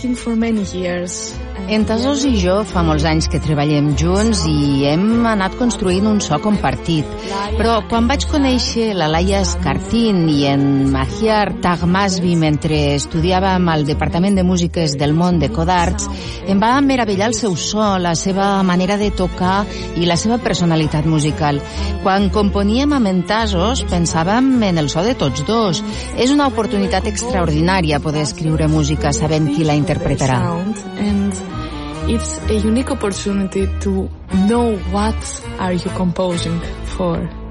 working for many years. En Tassos i jo fa molts anys que treballem junts i hem anat construint un so compartit. Però quan vaig conèixer la Laia Escartín i en Mahiar Tahmasbi mentre estudiàvem al Departament de Músiques del Món de Codarts, em va meravellar el seu so, la seva manera de tocar i la seva personalitat musical. Quan componíem amb en Tassos pensàvem en el so de tots dos. És una oportunitat extraordinària poder escriure música sabent qui la interpretarà. And it's a unique opportunity to know what are you composing for.